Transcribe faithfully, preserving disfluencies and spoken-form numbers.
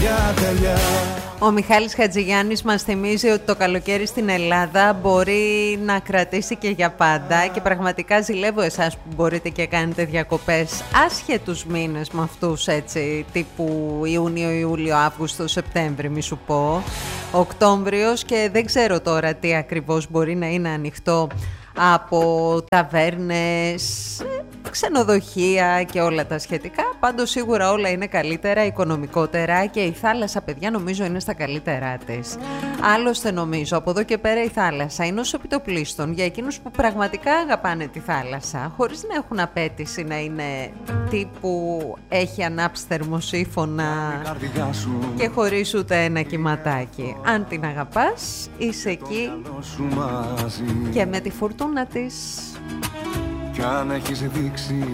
για αγκαλιά. Ο Μιχάλης Χατζηγιάννης μας θυμίζει ότι το καλοκαίρι στην Ελλάδα μπορεί να κρατήσει και για πάντα και πραγματικά ζηλεύω εσάς που μπορείτε και κάνετε διακοπές άσχετους μήνες με αυτούς, έτσι, τύπου Ιούνιο, Ιούλιο, Αύγουστο, Σεπτέμβρη, μη σου πω, Οκτώβριος, και δεν ξέρω τώρα τι ακριβώς μπορεί να είναι ανοιχτό από ταβέρνες, ξενοδοχεία και όλα τα σχετικά. Πάντως σίγουρα όλα είναι καλύτερα, οικονομικότερα, και η θάλασσα, παιδιά, νομίζω είναι στα καλύτερά της. Άλλωστε νομίζω από εδώ και πέρα η θάλασσα είναι ως επιτοπλίστων για εκείνους που πραγματικά αγαπάνε τη θάλασσα, χωρίς να έχουν απέτηση να είναι τύπου έχει ανάψει θερμοσύφωνα και χωρίς ούτε ένα κυματάκι. Αν την αγαπάς, είσαι εκεί και με τη φουρτούνα της. Κι αν έχεις δείξει